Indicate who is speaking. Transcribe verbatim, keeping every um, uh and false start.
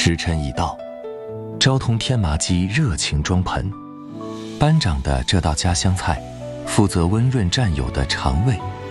Speaker 1: 时辰已到，昭通天麻鸡热情装盆。班长的这道家乡菜，负责温润战友的肠胃